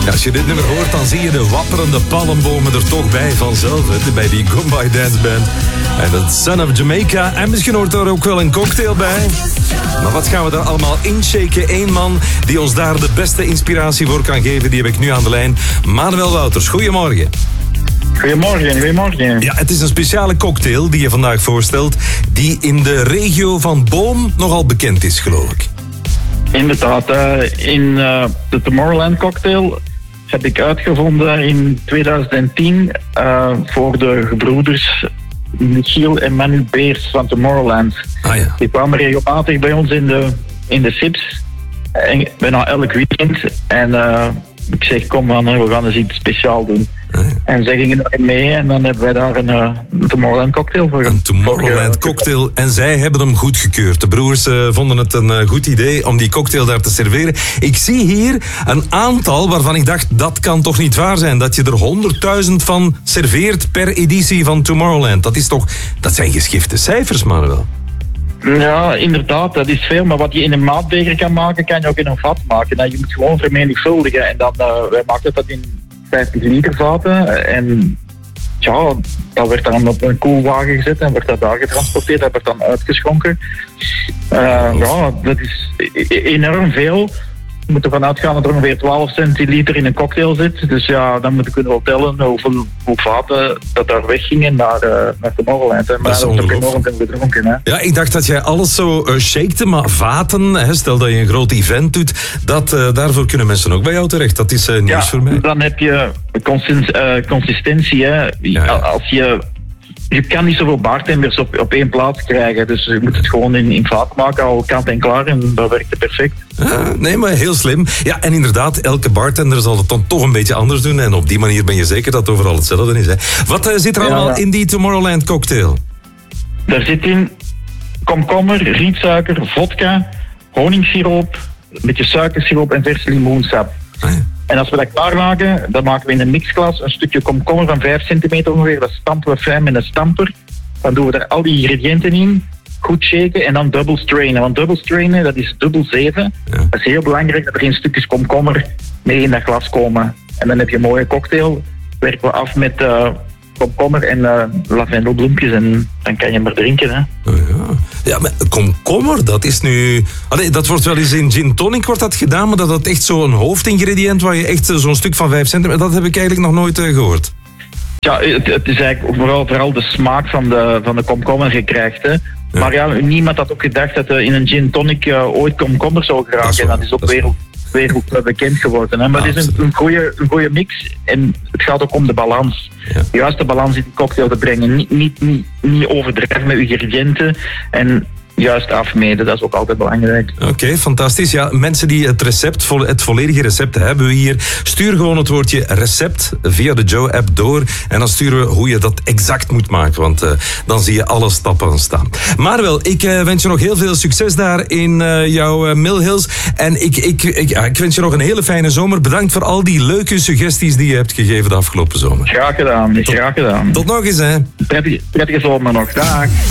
Ja, als je dit nummer hoort, dan zie je de wapperende palmbomen er toch bij vanzelf. Hè, bij die Goodbye Dance Band. En dat Son of Jamaica. En misschien hoort er ook wel een cocktail bij. Maar wat gaan we daar allemaal inshaken? Eén man die ons daar de beste inspiratie voor kan geven, die heb ik nu aan de lijn. Manuel Wouters, goedemorgen. Goedemorgen. Ja, het is een speciale cocktail die je vandaag voorstelt, die in de regio van Boom nogal bekend is, geloof ik. Inderdaad, in de Tomorrowland cocktail heb ik uitgevonden in 2010 voor de gebroeders Michiel en Manu Beers van Tomorrowland. Ah ja. Die kwamen regelmatig bij ons in de SIPs, bijna elk weekend. En ik zeg, kom man, we gaan eens iets speciaals doen. En zij gingen erin mee en dan hebben wij daar een Tomorrowland cocktail voor. Een Tomorrowland cocktail. En zij hebben hem goedgekeurd. De broers vonden het een goed idee om die cocktail daar te serveren. Ik zie hier een aantal waarvan ik dacht, dat kan toch niet waar zijn? Dat je er 100.000 van serveert per editie van Tomorrowland. Dat zijn geschifte cijfers, Manuel. Ja, inderdaad, dat is veel. Maar wat je in een maatbeker kan maken, kan je ook in een vat maken. En je moet gewoon vermenigvuldigen. En dan, wij maken dat in 50 liter vaten. En ja, dat werd dan op een koelwagen gezet en werd dat daar getransporteerd. Dat werd dan uitgeschonken. Ja, dat is enorm veel. We moeten ervan uitgaan dat er ongeveer 12 centiliter in een cocktail zit. Dus ja, dan moeten we wel tellen hoeveel vaten dat daar weggingen naar Tomorrowland. Maar dat is ook enorm veel gedronken. Hè. Ja, ik dacht dat jij alles zo shakete, maar vaten, hè, stel dat je een groot event doet, daarvoor kunnen mensen ook bij jou terecht. Dat is nieuws voor mij. Dan heb je consistentie. Hè. Ja. Als je kan niet zoveel bartenders op één plaats krijgen. Dus je moet het gewoon in vaat maken, al kant en klaar. En dat werkt perfect. Nee, maar heel slim. Ja, en inderdaad, elke bartender zal het dan toch een beetje anders doen. En op die manier ben je zeker dat het overal hetzelfde is. Hè. Wat zit er allemaal in die Tomorrowland cocktail? Daar zit in komkommer, rietsuiker, vodka, honingsiroop, een beetje suikersiroop en verse limoensap. Ah, ja. En als we dat klaarmaken, dan maken we in een mixglas een stukje komkommer van 5 centimeter ongeveer. Dat stampen we fijn met een stamper. Dan doen we daar al die ingrediënten in. Goed shaken en dan double strainen. Want double strainen, dat is dubbel 7. Ja. Dat is heel belangrijk dat er geen stukjes komkommer mee in dat glas komen. En dan heb je een mooie cocktail. Werken we af met komkommer en lavendelbloempjes en dan kan je maar drinken. Hè. Oh ja. Ja, maar komkommer, dat is nu... dat wordt wel eens in gin tonic wordt dat gedaan, maar dat echt zo'n hoofdingrediënt waar je echt zo'n stuk van 5 centimeter... Dat heb ik eigenlijk nog nooit gehoord. Ja, het is eigenlijk vooral de smaak van de komkommer gekrijgt. Hè. Ja. Maar ja, niemand had ook gedacht dat in een gin tonic ooit komkommer zou geraken. En dat is ook wereldwijd bekend geworden. Hè. Maar het is een goede mix en het gaat ook om de balans. Ja. Juist de balans in de cocktail te brengen. Niet overdrijven met ingrediënten en juist afmeten. Dat is ook altijd belangrijk. Oké, fantastisch. Ja, mensen die het volledige recept hebben we hier. Stuur gewoon het woordje recept via de Joe-app door. En dan sturen we hoe je dat exact moet maken. Want dan zie je alle stappen staan. Maar wel, ik wens je nog heel veel succes daar in jouw Mill Hills. En ik wens je nog een hele fijne zomer. Bedankt voor al die leuke suggesties die je hebt gegeven de afgelopen zomer. Graag gedaan. Tot nog eens, hè. Prettige zomer nog. Dag.